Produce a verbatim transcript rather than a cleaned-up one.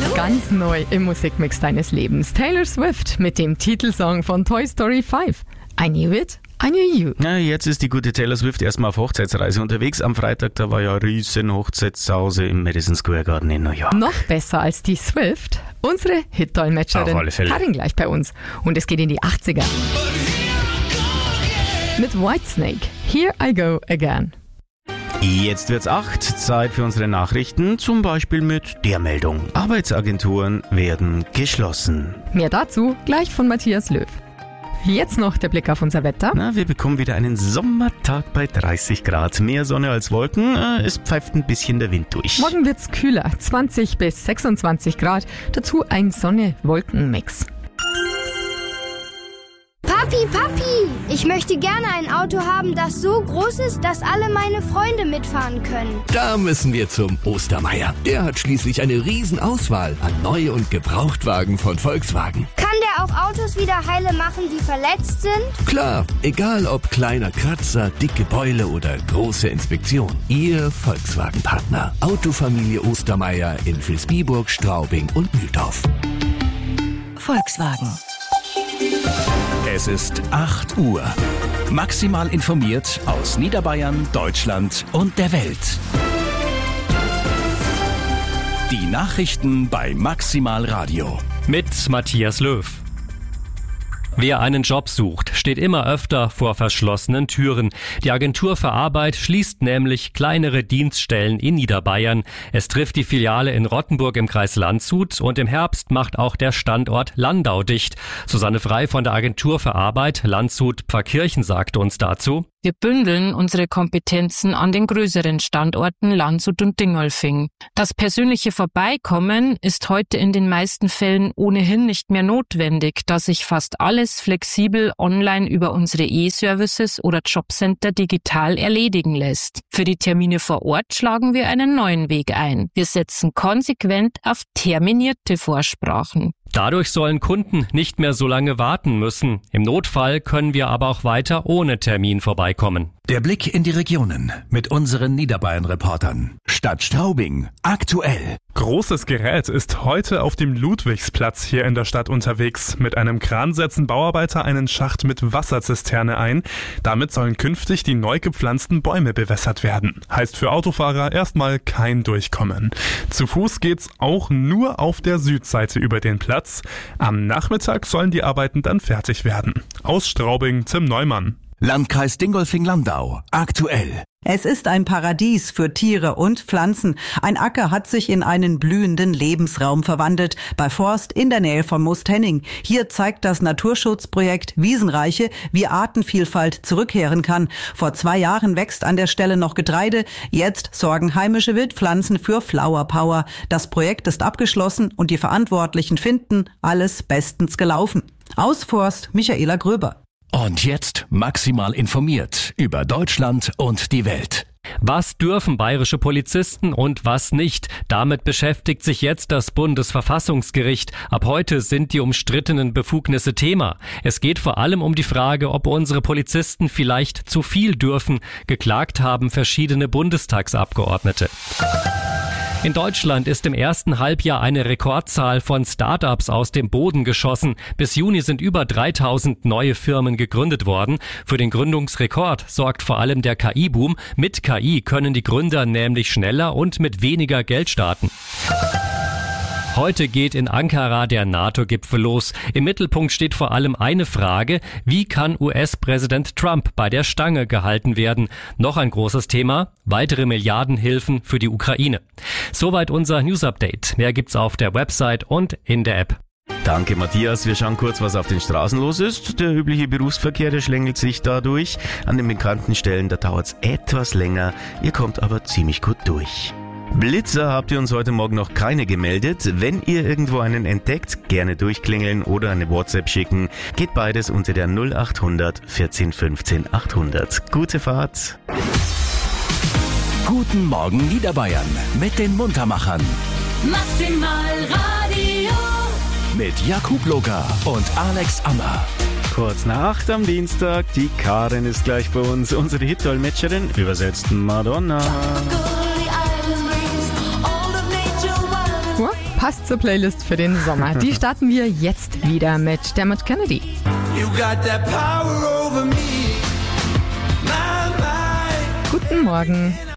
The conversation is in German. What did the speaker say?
Ganz neu im Musikmix deines Lebens. Taylor Swift mit dem Titelsong von Toy Story fünf. I knew it, I knew you. Ja, jetzt ist die gute Taylor Swift erstmal auf Hochzeitsreise unterwegs. Am Freitag, da war ja riesen Hochzeitssause im Madison Square Garden in New York. Noch besser als die Swift, unsere Hit-Dolmetscherin Auf alle Fälle. Karin gleich bei uns. Und es geht in die achtziger. Mit Whitesnake, Here I Go Again. Jetzt wird's acht, Zeit für unsere Nachrichten, zum Beispiel mit der Meldung: Arbeitsagenturen werden geschlossen. Mehr dazu gleich von Matthias Löw. Jetzt noch der Blick auf unser Wetter. Na, wir bekommen wieder einen Sommertag bei dreißig Grad. Mehr Sonne als Wolken, äh, es pfeift ein bisschen der Wind durch. Morgen wird's kühler, zwanzig bis sechsundzwanzig Grad. Dazu ein Sonne-Wolken-Mix. Papi, Papi, ich möchte gerne ein Auto haben, das so groß ist, dass alle meine Freunde mitfahren können. Da müssen wir zum Ostermeier. Der hat schließlich eine Riesenauswahl an Neu- und Gebrauchtwagen von Volkswagen. Kann der auch Autos wieder heile machen, die verletzt sind? Klar, egal ob kleiner Kratzer, dicke Beule oder große Inspektion. Ihr Volkswagen-Partner. Autofamilie Ostermeier in Vilsbiburg, Straubing und Mühldorf. Volkswagen. Es ist acht Uhr. Maximal informiert aus Niederbayern, Deutschland und der Welt. Die Nachrichten bei Maximal Radio. Mit Matthias Löw. Wer einen Job sucht, steht immer öfter vor verschlossenen Türen. Die Agentur für Arbeit schließt nämlich kleinere Dienststellen in Niederbayern. Es trifft die Filiale in Rottenburg im Kreis Landshut und im Herbst macht auch der Standort Landau dicht. Susanne Frei von der Agentur für Arbeit Landshut-Pfarrkirchen sagte uns dazu: Wir bündeln unsere Kompetenzen an den größeren Standorten Landshut und Dingolfing. Das persönliche Vorbeikommen ist heute in den meisten Fällen ohnehin nicht mehr notwendig, da sich fast alles flexibel online über unsere E-Services oder Jobcenter digital erledigen lässt. Für die Termine vor Ort schlagen wir einen neuen Weg ein. Wir setzen konsequent auf terminierte Vorsprachen. Dadurch sollen Kunden nicht mehr so lange warten müssen. Im Notfall können wir aber auch weiter ohne Termin vorbeikommen. Der Blick in die Regionen mit unseren Niederbayern-Reportern. Stadt Straubing, aktuell. Großes Gerät ist heute auf dem Ludwigsplatz hier in der Stadt unterwegs. Mit einem Kran setzen Bauarbeiter einen Schacht mit Wasserzisterne ein. Damit sollen künftig die neu gepflanzten Bäume bewässert werden. Heißt für Autofahrer erstmal kein Durchkommen. Zu Fuß geht's auch nur auf der Südseite über den Platz. Am Nachmittag sollen die Arbeiten dann fertig werden. Aus Straubing, Tim Neumann. Landkreis Dingolfing-Landau, aktuell. Es ist ein Paradies für Tiere und Pflanzen. Ein Acker hat sich in einen blühenden Lebensraum verwandelt, bei Forst in der Nähe von Moosthenning. Hier zeigt das Naturschutzprojekt Wiesenreiche, wie Artenvielfalt zurückkehren kann. Vor zwei Jahren wächst an der Stelle noch Getreide. Jetzt sorgen heimische Wildpflanzen für Flower Power. Das Projekt ist abgeschlossen und die Verantwortlichen finden, alles bestens gelaufen. Aus Forst, Michaela Gröber. Und jetzt maximal informiert über Deutschland und die Welt. Was dürfen bayerische Polizisten und was nicht? Damit beschäftigt sich jetzt das Bundesverfassungsgericht. Ab heute sind die umstrittenen Befugnisse Thema. Es geht vor allem um die Frage, ob unsere Polizisten vielleicht zu viel dürfen. Geklagt haben verschiedene Bundestagsabgeordnete. In Deutschland ist im ersten Halbjahr eine Rekordzahl von Start-ups aus dem Boden geschossen. Bis Juni sind über dreitausend neue Firmen gegründet worden. Für den Gründungsrekord sorgt vor allem der K I-Boom. Mit K I können die Gründer nämlich schneller und mit weniger Geld starten. Heute geht in Ankara der NATO-Gipfel los. Im Mittelpunkt steht vor allem eine Frage: Wie kann U S-Präsident Trump bei der Stange gehalten werden? Noch ein großes Thema: weitere Milliardenhilfen für die Ukraine. Soweit unser News-Update. Mehr gibt's auf der Website und in der App. Danke, Matthias. Wir schauen kurz, was auf den Straßen los ist. Der übliche Berufsverkehr, der schlängelt sich dadurch. An den bekannten Stellen, da dauert's etwas länger. Ihr kommt aber ziemlich gut durch. Blitzer habt ihr uns heute Morgen noch keine gemeldet. Wenn ihr irgendwo einen entdeckt, gerne durchklingeln oder eine WhatsApp schicken. Geht beides unter der null acht hundert vierzehn fünfzehn achthundert. Gute Fahrt. Guten Morgen Niederbayern mit den Muntermachern. Maximal Radio. Mit Jakub Loga und Alex Ammer. Kurz nach acht am Dienstag. Die Karin ist gleich bei uns. Unsere Hit-Dolmetscherin übersetzt Madonna. passt zur Playlist für den Sommer. Die starten wir jetzt wieder mit Dermot Kennedy. You got that power over me. My, my. Guten Morgen.